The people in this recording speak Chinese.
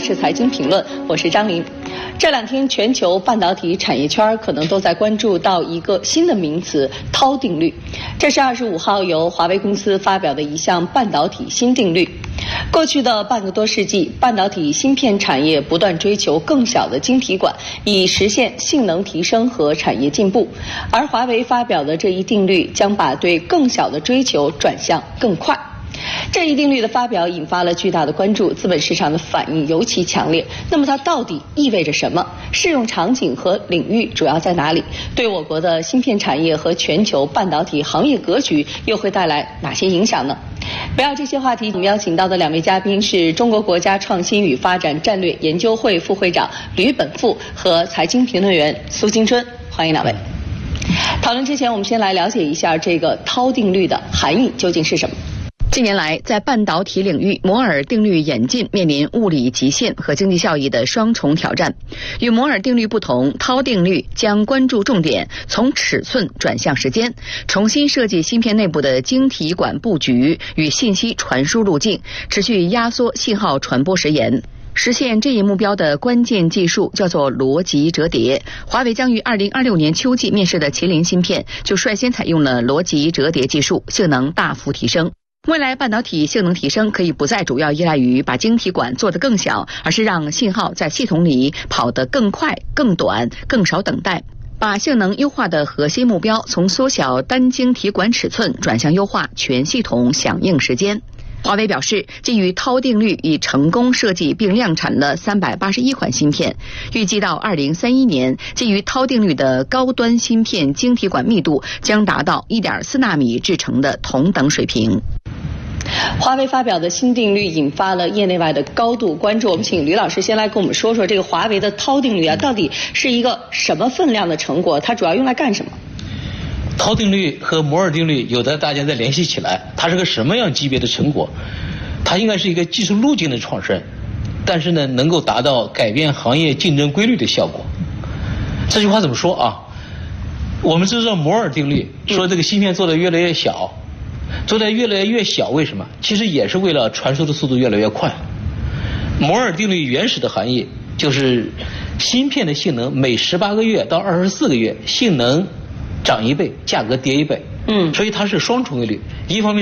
视财经评论，我是张琳。这两天，全球半导体产业圈可能都在关注到一个新的名词——涛定律。这是25号由华为公司发表的一项半导体新定律。过去的半个多世纪，半导体芯片产业不断追求更小的晶体管，以实现性能提升和产业进步。而华为发表的这一定律，将把对更小的追求转向更快。这一定律的发表引发了巨大的关注，资本市场的反应尤其强烈。那么它到底意味着什么？适用场景和领域主要在哪里？对我国的芯片产业和全球半导体行业格局又会带来哪些影响呢？围绕这些话题，我们邀请到的两位嘉宾是中国国家创新与发展战略研究会副会长吕本富和财经评论员苏金春，欢迎两位。讨论之前，我们先来了解一下这个涛定律的含义究竟是什么。近年来，在半导体领域，摩尔定律演进面临物理极限和经济效益的双重挑战。与摩尔定律不同，涛定律将关注重点从尺寸转向时间，重新设计芯片内部的晶体管布局与信息传输路径，持续压缩信号传播时延。实现这一目标的关键技术叫做逻辑折叠。华为将于2026年秋季面世的麒麟芯片就率先采用了逻辑折叠技术，性能大幅提升。未来半导体性能提升可以不再主要依赖于把晶体管做得更小，而是让信号在系统里跑得更快、更短、更少等待。把性能优化的核心目标从缩小单晶体管尺寸转向优化全系统响应时间。华为表示，基于涛定律已成功设计并量产了381款芯片，预计到2031年，基于涛定律的高端芯片晶体管密度将达到1.4纳米制成的同等水平。华为发表的新定律引发了业内外的高度关注。我们请吕老师先来跟我们说说这个华为的涛定律到底是一个什么分量的成果，它主要用来干什么？ 涛定律和摩尔定律有的大家再联系起来，它是个什么样级别的成果？它应该是一个技术路径的创新，但是呢，能够达到改变行业竞争规律的效果。这句话怎么说啊？我们知道摩尔定律说这个芯片做得越来越小，做得越来越小，为什么？其实也是为了传输的速度越来越快。摩尔定律原始的含义就是芯片的性能每18个月到24个月性能涨1倍，价格跌1倍。所以它是双重规律，一方面